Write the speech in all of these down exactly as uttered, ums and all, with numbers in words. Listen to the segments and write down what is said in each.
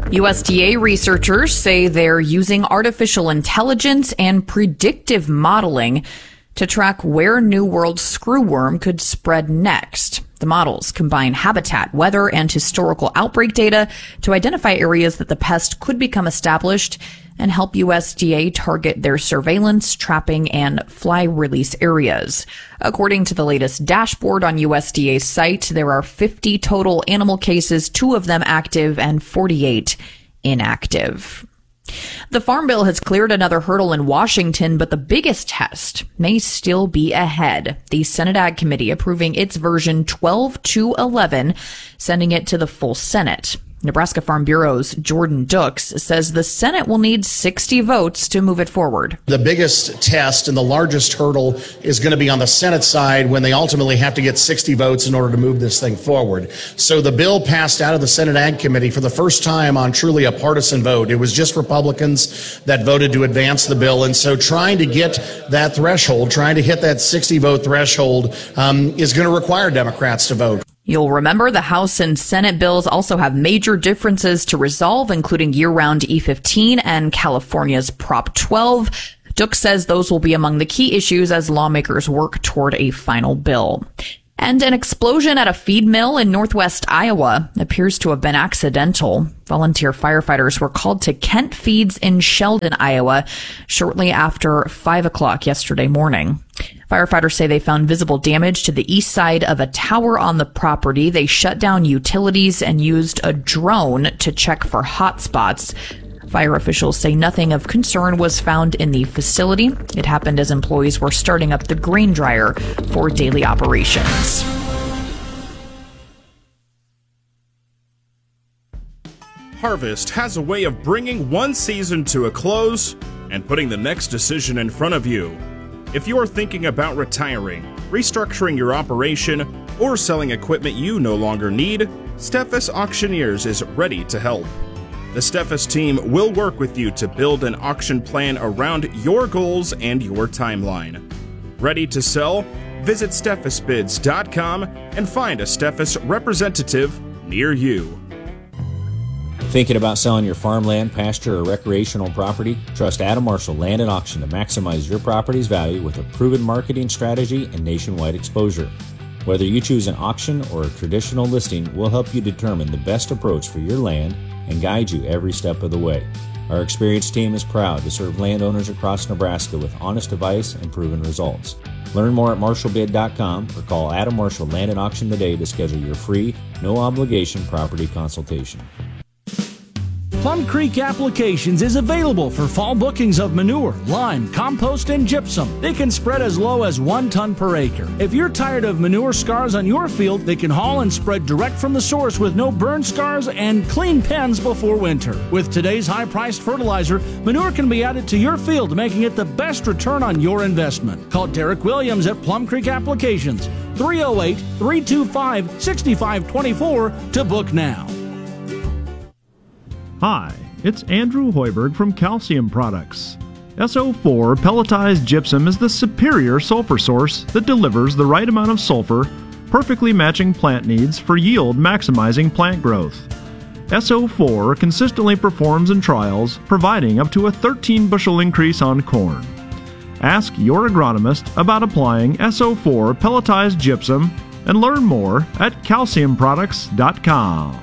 U S D A researchers say they're using artificial intelligence and predictive modeling to track where New World screwworm could spread next. The models combine habitat, weather, and historical outbreak data to identify areas that the pest could become established and help U S D A target their surveillance, trapping, and fly release areas. According to the latest dashboard on U S D A's site, there are fifty total animal cases, two of them active and forty-eight inactive. The Farm Bill has cleared another hurdle in Washington, but the biggest test may still be ahead. The Senate Ag Committee approving its version twelve to eleven, sending it to the full Senate. Nebraska Farm Bureau's Jordan Dukes says the Senate will need sixty votes to move it forward. The biggest test and the largest hurdle is going to be on the Senate side when they ultimately have to get sixty votes in order to move this thing forward. So the bill passed out of the Senate Ag Committee for the first time on truly a partisan vote. It was just Republicans that voted to advance the bill. And so trying to get that threshold, trying to hit that sixty vote threshold um, is going to require Democrats to vote. You'll remember the House and Senate bills also have major differences to resolve, including year-round E fifteen and California's Prop twelve. Duke says those will be among the key issues as lawmakers work toward a final bill. And an explosion at a feed mill in northwest Iowa appears to have been accidental. Volunteer firefighters were called to Kent Feeds in Sheldon, Iowa, shortly after five o'clock yesterday morning. Firefighters say they found visible damage to the east side of a tower on the property. They shut down utilities and used a drone to check for hot spots. Fire officials say nothing of concern was found in the facility. It happened as employees were starting up the grain dryer for daily operations. Harvest has a way of bringing one season to a close and putting the next decision in front of you. If you're thinking about retiring, restructuring your operation, or selling equipment you no longer need, Steffes Auctioneers is ready to help. The Steffes team will work with you to build an auction plan around your goals and your timeline. Ready to sell? Visit Steffes Bids dot com and find a Steffes representative near you. Thinking about selling your farmland, pasture, or recreational property? Trust Adam Marshall Land and Auction to maximize your property's value with a proven marketing strategy and nationwide exposure. Whether you choose an auction or a traditional listing, we'll help you determine the best approach for your land and guide you every step of the way. Our experienced team is proud to serve landowners across Nebraska with honest advice and proven results. Learn more at Marshall Bid dot com or call Adam Marshall Land and Auction today to schedule your free, no-obligation property consultation. Plum Creek Applications is available for fall bookings of manure, lime, compost, and gypsum. They can spread as low as one ton per acre. If you're tired of manure scars on your field, they can haul and spread direct from the source with no burn scars and clean pens before winter. With today's high-priced fertilizer, manure can be added to your field, making it the best return on your investment. Call Derek Williams at Plum Creek Applications, three oh eight, three two five, six five two four to book now. Hi, it's Andrew Hoiberg from Calcium Products. S O four pelletized gypsum is the superior sulfur source that delivers the right amount of sulfur, perfectly matching plant needs for yield maximizing plant growth. S O four consistently performs in trials, providing up to a thirteen bushel increase on corn. Ask your agronomist about applying S O four pelletized gypsum and learn more at calcium products dot com.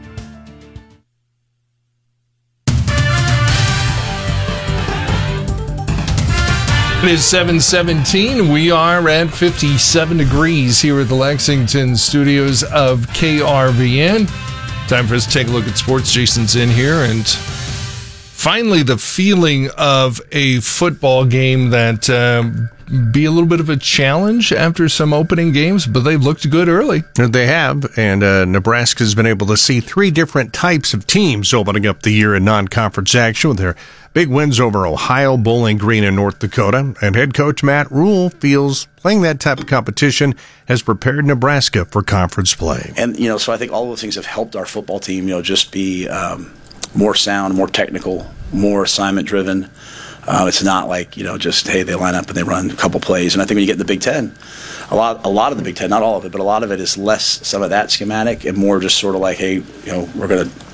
It is seven seventeen. We are at fifty-seven degrees here at the Lexington studios of K R V N. Time for us to take a look at sports. Jason's in here, and finally the feeling of a football game that um, be a little bit of a challenge after some opening games, but they've looked good early. They have, and uh, Nebraska's been able to see three different types of teams opening up the year in non-conference action with their big wins over Ohio, Bowling Green, and North Dakota. And head coach Matt Rule feels playing that type of competition has prepared Nebraska for conference play. And, you know, so I think all those things have helped our football team, you know, just be um, more sound, more technical, more assignment-driven. Uh, it's not like, you know, just, hey, they line up and they run a couple plays. And I think when you get in the Big Ten, a lot a lot of the Big Ten, not all of it, but a lot of it is less some of that schematic and more just sort of like, hey, you know, we're going to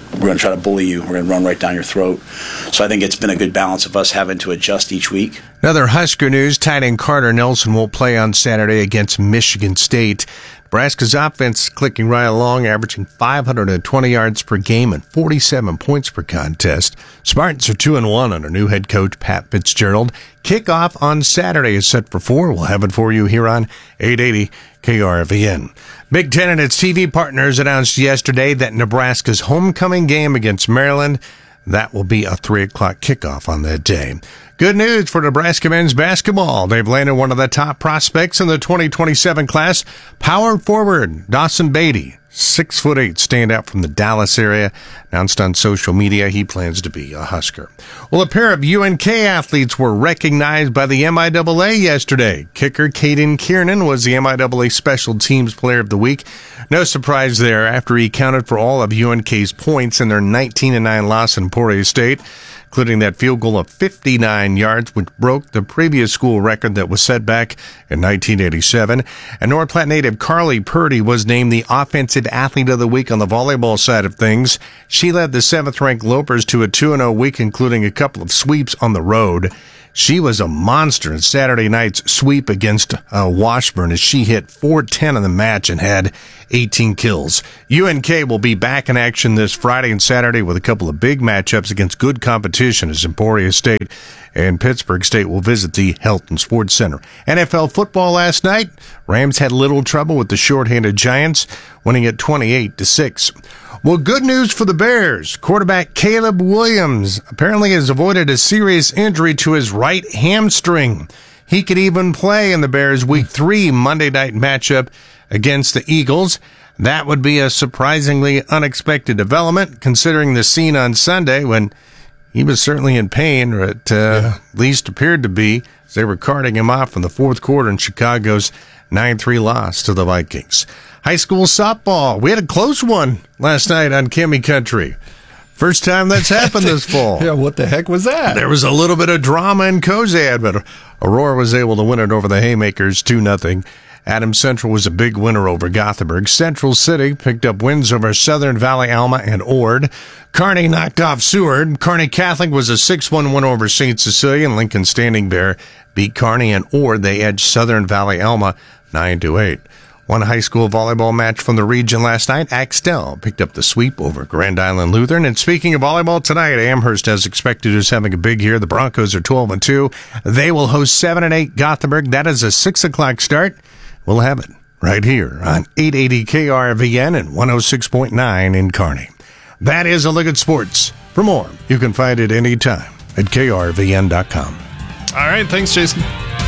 we're going to try to bully you. We're going to run right down your throat. So I think it's been a good balance of us having to adjust each week. Another Husker news, tight end Carter Nelson will play on Saturday against Michigan State. Nebraska's offense clicking right along, averaging five hundred twenty yards per game and forty-seven points per contest. Spartans are two and one under new head coach Pat Fitzgerald. Kickoff on Saturday is set for four. We'll have it for you here on eight eighty K R V N. Big Ten and its T V partners announced yesterday that Nebraska's homecoming game against Maryland, that will be a three o'clock kickoff on that day. Good news for Nebraska men's basketball. They've landed one of the top prospects in the twenty twenty-seven class, power forward Dawson Beatty. Six foot eight standout from the Dallas area. Announced on social media he plans to be a Husker. Well, a pair of U N K athletes were recognized by the M I A A yesterday. Kicker Caden Kiernan was the M I A A Special Teams Player of the Week. No surprise there after he counted for all of U N K's points in their nineteen to nine loss in Emporia State, including that field goal of fifty-nine yards, which broke the previous school record that was set back in nineteen eighty-seven. And North Platte native Carly Purdy was named the Offensive Athlete of the Week on the volleyball side of things. She led the seventh-ranked Lopers to a two and oh week, including a couple of sweeps on the road. She was a monster in Saturday night's sweep against uh, Washburn as she hit four ten in the match and had eighteen kills. U N K will be back in action this Friday and Saturday with a couple of big matchups against good competition as Emporia State and Pittsburgh State will visit the Helton Sports Center. N F L football last night, Rams had little trouble with the shorthanded Giants, winning at twenty-eight to six. Well, good news for the Bears. Quarterback Caleb Williams apparently has avoided a serious injury to his right hamstring. He could even play in the Bears' Week three Monday night matchup against the Eagles. That would be a surprisingly unexpected development, considering the scene on Sunday when he was certainly in pain, or at uh, yeah. least appeared to be, as they were carting him off in the fourth quarter in Chicago's nine three loss to the Vikings. High school softball. We had a close one last night on Kimmy Country. First time that's happened this fall. Yeah, what the heck was that? There was a little bit of drama in Cozad, but Aurora was able to win it over the Haymakers two nothing. Adams Central was a big winner over Gothenburg. Central City picked up wins over Southern Valley Alma and Ord. Kearney knocked off Seward. Kearney Catholic was a six one win over Saint Cecilia, and Lincoln Standing Bear beat Kearney and Ord. They edged Southern Valley Alma nine to eight. One high school volleyball match from the region last night. Axtell picked up the sweep over Grand Island Lutheran. And speaking of volleyball, tonight Amherst, as expected, is having a big year. The Broncos are twelve and two. They will host seven and eight Gothenburg. That is a six o'clock start. We'll have it right here on eight eighty K R V N and one oh six point nine in Kearney. That is a look at sports. For more, you can find it anytime at K R V N dot com. All right, thanks, Jason.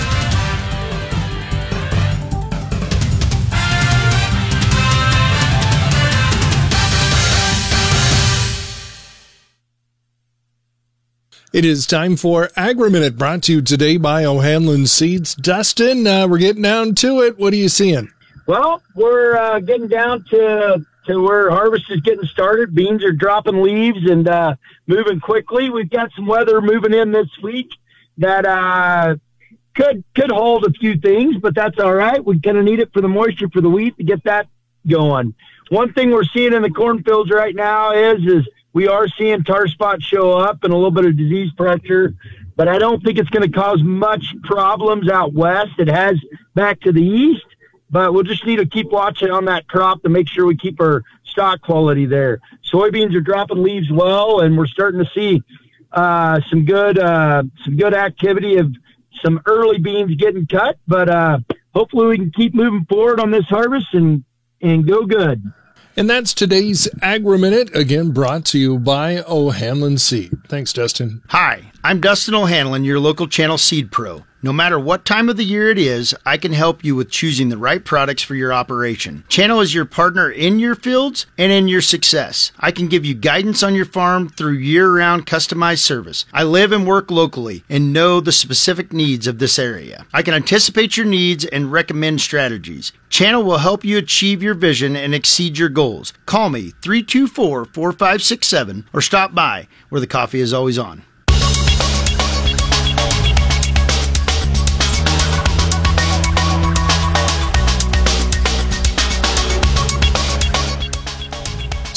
It is time for Agri-Minute, brought to you today by O'Hanlon Seeds. Dustin, uh, we're getting down to it. What are you seeing? Well, we're uh, getting down to to where harvest is getting started. Beans are dropping leaves and uh, moving quickly. We've got some weather moving in this week that uh, could could hold a few things, but that's all right. We kind of need it for the moisture for the wheat to get that going. One thing we're seeing in the cornfields right now is is we are seeing tar spots show up and a little bit of disease pressure, but I don't think it's going to cause much problems out west. It has back to the east, but we'll just need to keep watching on that crop to make sure we keep our stock quality there. Soybeans are dropping leaves well, and we're starting to see uh, some good uh, some good activity of some early beans getting cut, but uh, hopefully we can keep moving forward on this harvest and, and go good. And that's today's Agri-Minute, again brought to you by O'Hanlon Seed. Thanks, Dustin. Hi, I'm Dustin O'Hanlon, your local channel seed pro. No matter what time of the year it is, I can help you with choosing the right products for your operation. Channel is your partner in your fields and in your success. I can give you guidance on your farm through year-round customized service. I live and work locally and know the specific needs of this area. I can anticipate your needs and recommend strategies. Channel will help you achieve your vision and exceed your goals. Call me three two four, four five six seven or stop by where the coffee is always on.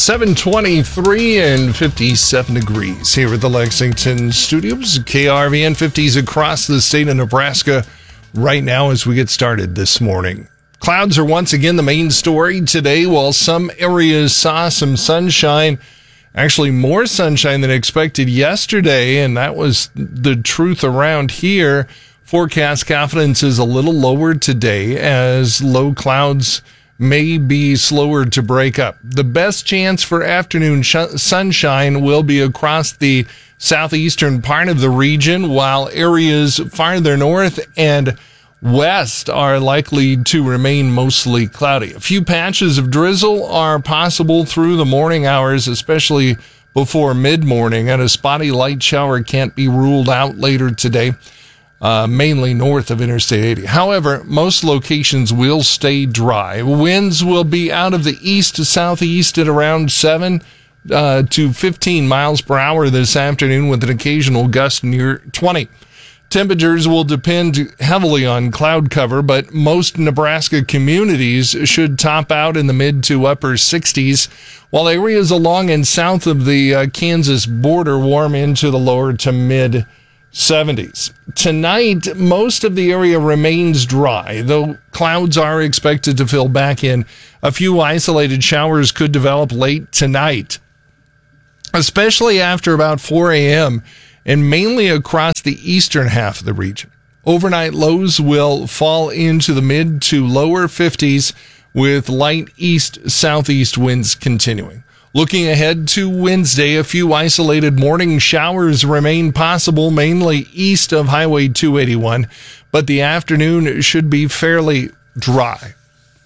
seven twenty-three and fifty-seven degrees here at the Lexington studios. K R V N fifties across the state of Nebraska right now as we get started this morning. Clouds are once again the main story today, while some areas saw some sunshine. Actually, more sunshine than expected yesterday, and that was the truth around here. Forecast confidence is a little lower today as low clouds may be slower to break up. The best chance for afternoon sh- sunshine will be across the southeastern part of the region, while areas farther north and west are likely to remain mostly cloudy. A few patches of drizzle are possible through the morning hours, especially before mid-morning, and a spotty light shower can't be ruled out later today, uh, mainly north of Interstate eighty. However, most locations will stay dry. Winds will be out of the east to southeast at around seven uh, to fifteen miles per hour this afternoon, with an occasional gust near twenty. Temperatures will depend heavily on cloud cover, but most Nebraska communities should top out in the mid to upper sixties, while areas along and south of the uh, Kansas border warm into the lower to mid seventies. Tonight, most of the area remains dry, though clouds are expected to fill back in. A few isolated showers could develop late tonight, especially after about four a.m., and mainly across the eastern half of the region. Overnight lows will fall into the mid to lower fifties with light east-southeast winds continuing. Looking ahead to Wednesday, a few isolated morning showers remain possible, mainly east of Highway two eighty-one, but the afternoon should be fairly dry.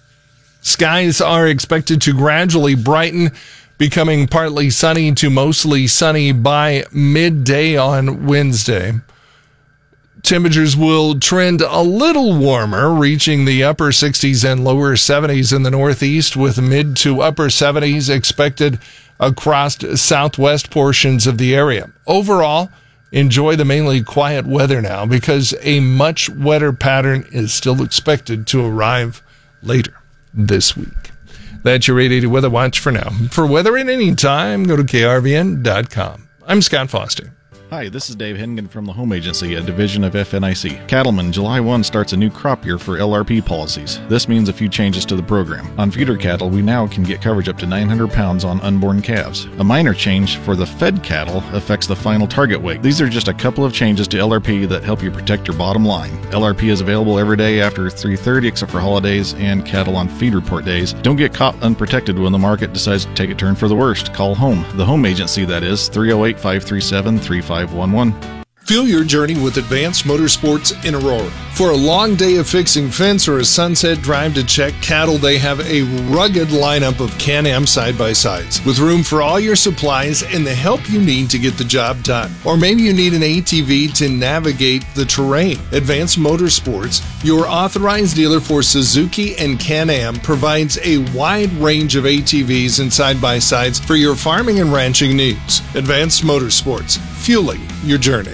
Skies are expected to gradually brighten, becoming partly sunny to mostly sunny by midday on Wednesday. Temperatures will trend a little warmer, reaching the upper sixties and lower seventies in the northeast, with mid to upper seventies expected across southwest portions of the area. Overall, enjoy the mainly quiet weather now, because a much wetter pattern is still expected to arrive later this week. That's your eight eighty Weather Watch for now. For weather at any time, go to K R V N dot com. I'm Scott Foster. Hi, this is Dave Hennigan from the Home Agency, a division of F N I C. Cattlemen, July first starts a new crop year for L R P policies. This means a few changes to the program. On feeder cattle, we now can get coverage up to nine hundred pounds on unborn calves. A minor change for the fed cattle affects the final target weight. These are just a couple of changes to L R P that help you protect your bottom line. L R P is available every day after three thirty except for holidays and cattle on feed report days. Don't get caught unprotected when the market decides to take a turn for the worst. Call home. The Home Agency, that is, three oh eight, five three seven, three five one one. Fuel your journey with Advanced Motorsports in Aurora. For a long day of fixing fence or a sunset drive to check cattle, they have a rugged lineup of Can-Am side-by-sides with room for all your supplies and the help you need to get the job done. Or maybe you need an A T V to navigate the terrain. Advanced Motorsports, your authorized dealer for Suzuki and Can-Am, provides a wide range of A T Vs and side-by-sides for your farming and ranching needs. Advanced Motorsports, fueling your journey.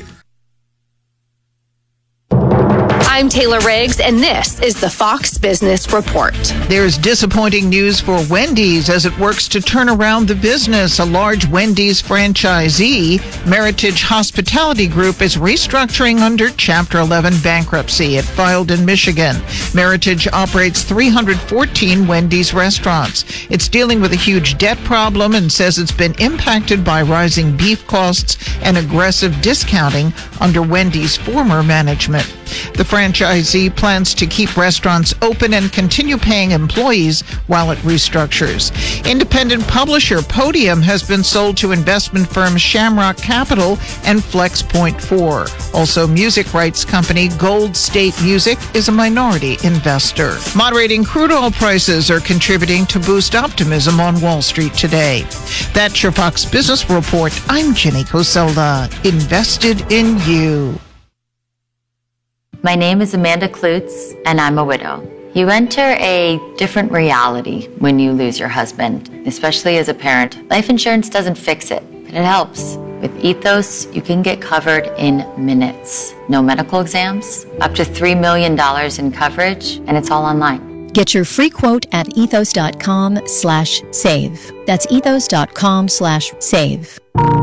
I'm Taylor Riggs, and this is the Fox Business Report. There's disappointing news for Wendy's as it works to turn around the business. A large Wendy's franchisee, Meritage Hospitality Group, is restructuring under Chapter eleven bankruptcy. It filed in Michigan. Meritage operates three hundred fourteen Wendy's restaurants. It's dealing with a huge debt problem and says it's been impacted by rising beef costs and aggressive discounting under Wendy's former management. The franchisee plans to keep restaurants open and continue paying employees while it restructures. Independent publisher Podium has been sold to investment firms Shamrock Capital and Flex Point four. Also, music rights company Gold State Music is a minority investor. Moderating crude oil prices are contributing to boost optimism on Wall Street today. That's your Fox Business Report. I'm Jenny Coselda. Invested in you. My name is Amanda Klutz, and I'm a widow. You enter a different reality when you lose your husband, especially as a parent. Life insurance doesn't fix it, but it helps. With Ethos, you can get covered in minutes. No medical exams, up to three million dollars in coverage, and it's all online. Get your free quote at ethos.com slash save. That's ethos.com slash save.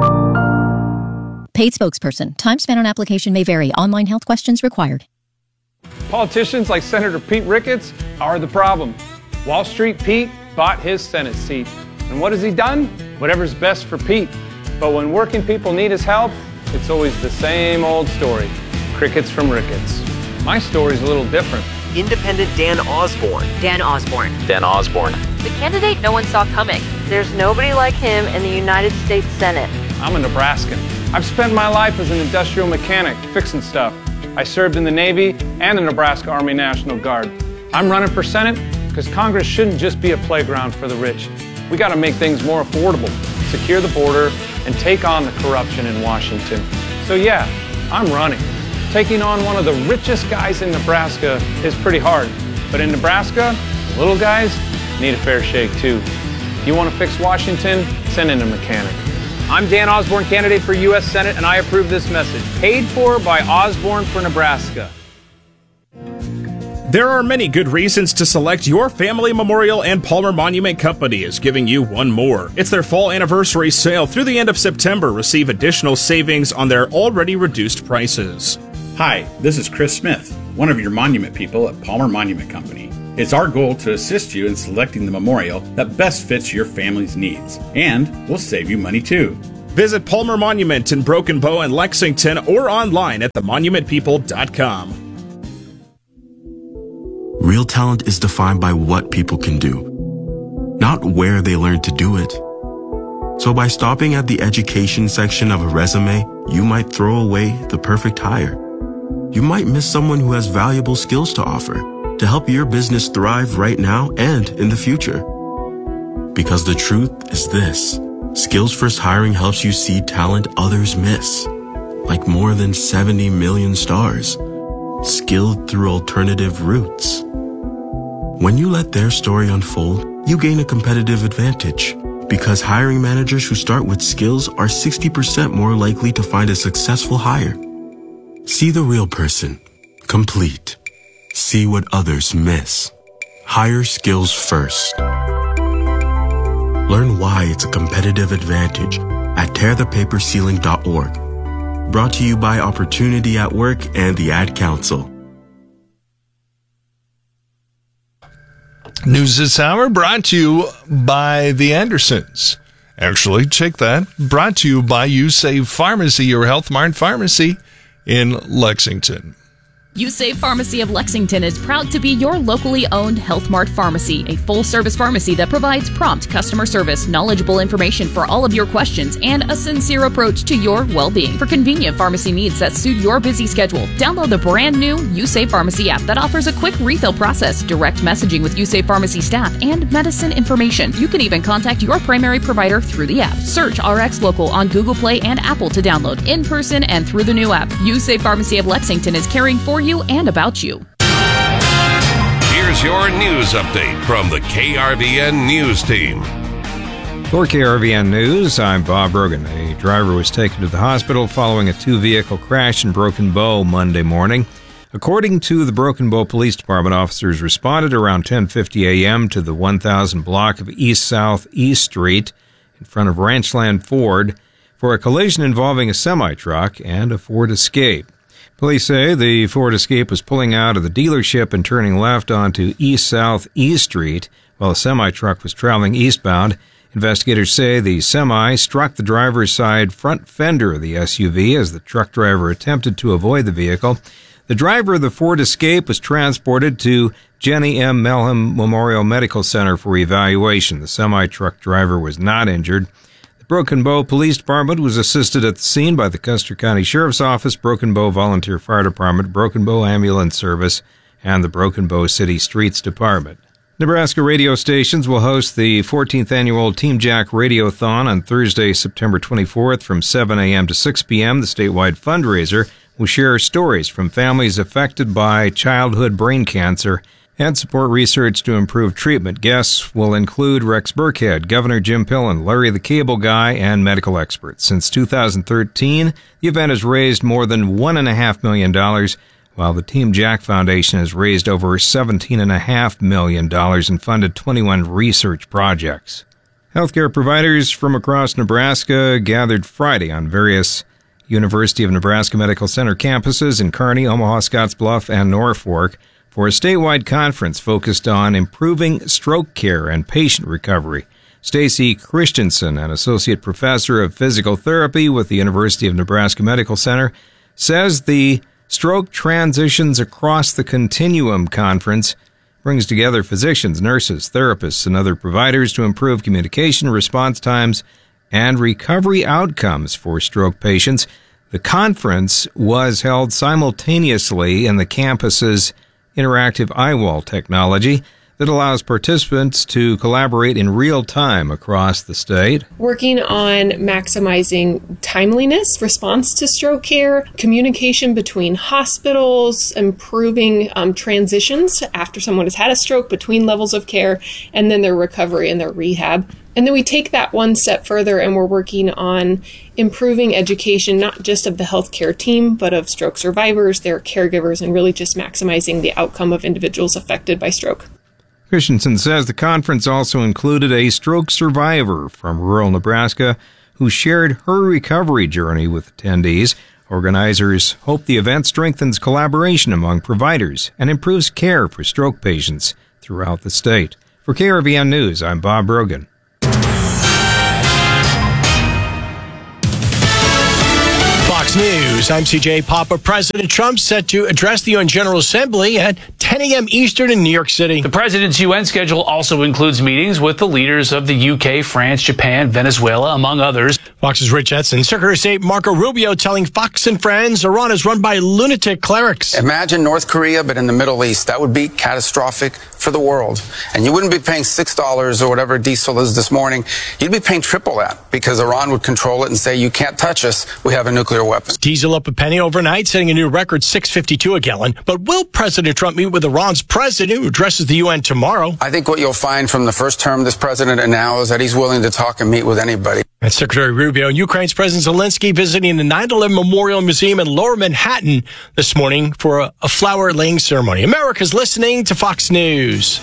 Paid spokesperson. Time spent on application may vary. Online health questions required. Politicians like Senator Pete Ricketts are the problem. Wall Street Pete bought his Senate seat. And what has he done? Whatever's best for Pete. But when working people need his help, it's always the same old story. Crickets from Ricketts. My story's a little different. Independent Dan Osborne. Dan Osborne. Dan Osborne. The candidate no one saw coming. There's nobody like him in the United States Senate. I'm a Nebraskan. I've spent my life as an industrial mechanic, fixing stuff. I served in the Navy and the Nebraska Army National Guard. I'm running for Senate because Congress shouldn't just be a playground for the rich. We got to make things more affordable, secure the border, and take on the corruption in Washington. So yeah, I'm running. Taking on one of the richest guys in Nebraska is pretty hard. But in Nebraska, the little guys need a fair shake too. If you want to fix Washington, send in a mechanic. I'm Dan Osborne, candidate for U S Senate, and I approve this message. Paid for by Osborne for Nebraska. There are many good reasons to select your family memorial, and Palmer Monument Company is giving you one more. It's their fall anniversary sale through the end of September. Receive additional savings on their already reduced prices. Hi, this is Chris Smith, one of your monument people at Palmer Monument Company. It's our goal to assist you in selecting the memorial that best fits your family's needs, and will save you money too. Visit Palmer Monument in Broken Bow and Lexington or online at the monument people dot com. Real talent is defined by what people can do, not where they learn to do it. So by stopping at the education section of a resume, you might throw away the perfect hire. You might miss someone who has valuable skills to offer to help your business thrive right now and in the future. Because the truth is this: Skills First Hiring helps you see talent others miss, like more than seventy million stars, skilled through alternative routes. When you let their story unfold, you gain a competitive advantage, because hiring managers who start with skills are sixty percent more likely to find a successful hire. See the real person, complete. See what others miss. Hire skills first. Learn why it's a competitive advantage at tear the paper ceiling dot org. Brought to you by Opportunity at Work and the Ad Council. News this hour brought to you by the Andersons. Actually, check that. Brought to you by YouSave Pharmacy, your Health Mart pharmacy in Lexington. YouSave Pharmacy of Lexington is proud to be your locally owned Health Mart pharmacy, a full-service pharmacy that provides prompt customer service, knowledgeable information for all of your questions, and a sincere approach to your well-being. For convenient pharmacy needs that suit your busy schedule, download the brand new YouSave Pharmacy app that offers a quick refill process, direct messaging with YouSave Pharmacy staff, and medicine information. You can even contact your primary provider through the app. Search R X Local on Google Play and Apple to download in person and through the new app. YouSave Pharmacy of Lexington is caring for you and about you. Here's your news update from the K R V N News Team. For K R V N News, I'm Bob Rogan. A driver was taken to the hospital following a two-vehicle crash in Broken Bow Monday morning. According to the Broken Bow Police Department, officers responded around ten fifty a.m. to the one thousand block of East South East Street in front of Ranchland Ford for a collision involving a semi-truck and a Ford Escape. Police say the Ford Escape was pulling out of the dealership and turning left onto East South East Street while a semi-truck was traveling eastbound. Investigators say the semi struck the driver's side front fender of the S U V as the truck driver attempted to avoid the vehicle. The driver of the Ford Escape was transported to Jenny M. Melham Memorial Medical Center for evaluation. The semi-truck driver was not injured. Broken Bow Police Department was assisted at the scene by the Custer County Sheriff's Office, Broken Bow Volunteer Fire Department, Broken Bow Ambulance Service, and the Broken Bow City Streets Department. Nebraska radio stations will host the fourteenth annual Team Jack Radiothon on Thursday, September twenty-fourth from seven a.m. to six p.m. The statewide fundraiser will share stories from families affected by childhood brain cancer and support research to improve treatment. Guests will include Rex Burkhead, Governor Jim Pillen, Larry the Cable Guy, and medical experts. Since two thousand thirteen, the event has raised more than one point five million dollars, while the Team Jack Foundation has raised over seventeen point five million dollars and funded twenty-one research projects. Healthcare providers from across Nebraska gathered Friday on various University of Nebraska Medical Center campuses in Kearney, Omaha, Scottsbluff, and Norfolk for a statewide conference focused on improving stroke care and patient recovery. Stacy Christensen, an associate professor of physical therapy with the University of Nebraska Medical Center, says the Stroke Transitions Across the Continuum conference brings together physicians, nurses, therapists, and other providers to improve communication, response times, and recovery outcomes for stroke patients. The conference was held simultaneously in the campus's interactive iWall technology that allows participants to collaborate in real time across the state. Working on maximizing timeliness, response to stroke care, communication between hospitals, improving um, transitions after someone has had a stroke between levels of care, and then their recovery and their rehab. And then we take that one step further and we're working on improving education, not just of the healthcare team, but of stroke survivors, their caregivers, and really just maximizing the outcome of individuals affected by stroke. Christensen says the conference also included a stroke survivor from rural Nebraska who shared her recovery journey with attendees. Organizers hope the event strengthens collaboration among providers and improves care for stroke patients throughout the state. For K R V N News, I'm Bob Brogan. Fox News, I'm C J Papa. President Trump set to address the U N General Assembly at ten a.m. Eastern in New York City. The president's U N schedule also includes meetings with the leaders of the U K, France, Japan, Venezuela, among others. Fox's Rich Edson. Secretary of State Marco Rubio telling Fox and Friends Iran is run by lunatic clerics. Imagine North Korea, but in the Middle East. That would be catastrophic for the world. And you wouldn't be paying six dollars or whatever diesel is this morning. You'd be paying triple that because Iran would control it and say, you can't touch us. We have a nuclear weapon. Diesel up a penny overnight, setting a new record six fifty-two a gallon. But will President Trump meet with Iran's president who addresses the U N tomorrow? I think what you'll find from the first term of this president and now is that he's willing to talk and meet with anybody. And Secretary Rubio and Ukraine's President Zelensky visiting the nine eleven Memorial Museum in Lower Manhattan this morning for a, a flower-laying ceremony. America's listening to Fox News.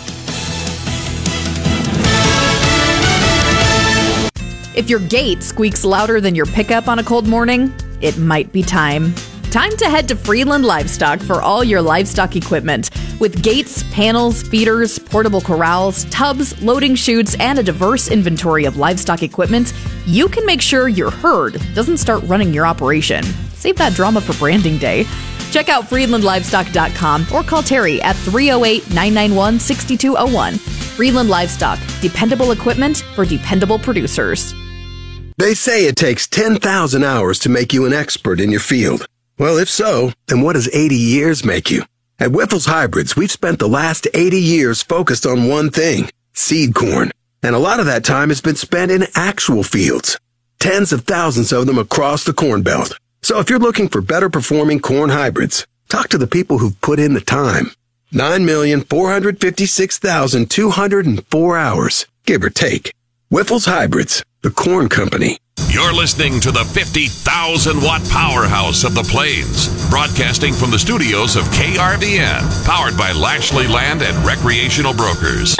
If your gate squeaks louder than your pickup on a cold morning, it might be time. Time to head to Freeland Livestock for all your livestock equipment. With gates, panels, feeders, portable corrals, tubs, loading chutes, and a diverse inventory of livestock equipment, you can make sure your herd doesn't start running your operation. Save that drama for branding day. Check out Freeland Livestock dot com or call Terry at three oh eight, nine nine one, six two oh one. Freeland Livestock, dependable equipment for dependable producers. They say it takes ten thousand hours to make you an expert in your field. Well, if so, then what does eighty years make you? At Wyffels Hybrids, we've spent the last eighty years focused on one thing, seed corn. And a lot of that time has been spent in actual fields. Tens of thousands of them across the Corn Belt. So if you're looking for better performing corn hybrids, talk to the people who've put in the time. nine million, four hundred fifty-six thousand, two hundred four hours, give or take. Wyffels Hybrids, the corn company. You're listening to the fifty thousand watt powerhouse of the Plains, broadcasting from the studios of K R V N, powered by Lashley Land and Recreational Brokers.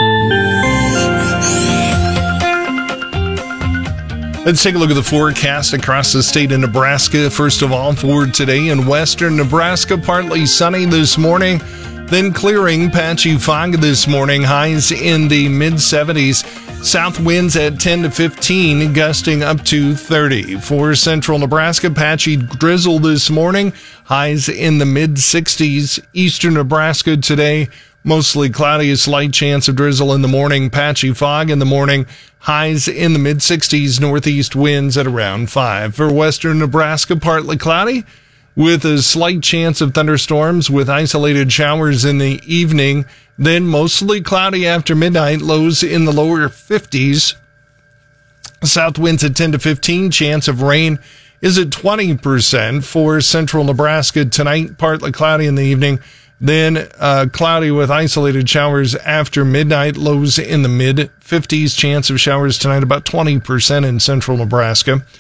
Let's take a look at the forecast across the state of Nebraska. First of all, for today in western Nebraska, partly sunny this morning, then clearing, patchy fog this morning, highs in the mid seventies. South winds at ten to fifteen, gusting up to thirty. For central Nebraska, patchy drizzle this morning, highs in the mid sixties. Eastern Nebraska today, mostly cloudy, a slight chance of drizzle in the morning, patchy fog in the morning, highs in the mid sixties. Northeast winds at around five. For western Nebraska, partly cloudy, with a slight chance of thunderstorms with isolated showers in the evening. Then mostly cloudy after midnight, lows in the lower fifties. South winds at ten to fifteen, chance of rain is at twenty percent. For central Nebraska tonight, partly cloudy in the evening, then uh, cloudy with isolated showers after midnight, lows in the mid fifties, chance of showers tonight about twenty percent in central Nebraska.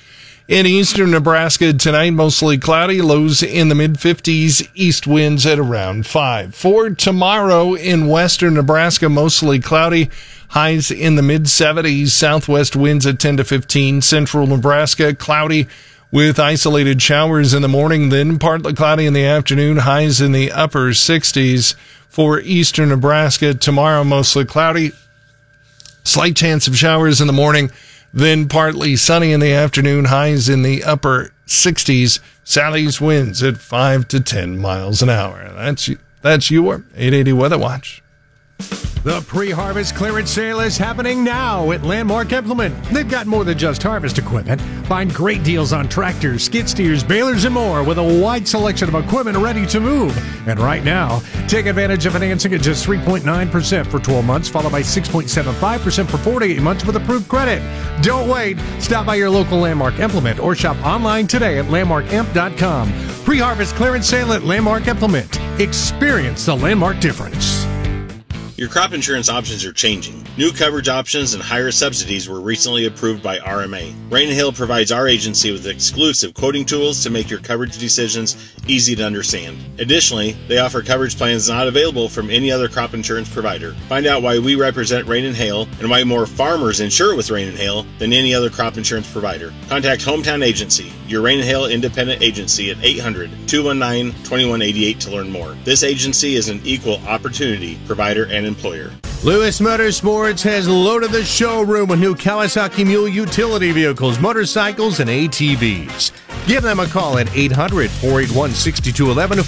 In eastern Nebraska tonight, mostly cloudy, lows in the mid-fifties, east winds at around five. For tomorrow in western Nebraska, mostly cloudy, highs in the mid-seventies, southwest winds at ten to fifteen. Central Nebraska, cloudy with isolated showers in the morning, then partly cloudy in the afternoon, highs in the upper sixties. For eastern Nebraska, tomorrow mostly cloudy, slight chance of showers in the morning, then partly sunny in the afternoon, highs in the upper sixties. Southeast winds at five to ten miles an hour. That's that's your eight eighty Weather Watch. The pre-harvest clearance sale is happening now at Landmark Implement. They've got more than just harvest equipment. Find great deals on tractors, skid steers, balers, and more with a wide selection of equipment ready to move. And right now, take advantage of financing at just three point nine percent for twelve months, followed by six point seven five percent for forty-eight months with approved credit. Don't wait. Stop by your local Landmark Implement or shop online today at landmark imp dot com. Pre-harvest clearance sale at Landmark Implement. Experience the Landmark difference. Your crop insurance options are changing. New coverage options and higher subsidies were recently approved by R M A. Rain and Hail provides our agency with exclusive quoting tools to make your coverage decisions easy to understand. Additionally, they offer coverage plans not available from any other crop insurance provider. Find out why we represent Rain and Hail and why more farmers insure with Rain and Hail than any other crop insurance provider. Contact Hometown Agency, your Rain and Hail independent agency at eight hundred, two one nine, two one eight eight to learn more. This agency is an equal opportunity provider and employer. Lewis Motorsports has loaded the showroom with new Kawasaki Mule utility vehicles, motorcycles, and A T Vs. Give them a call at eight hundred, four eight one, six two one one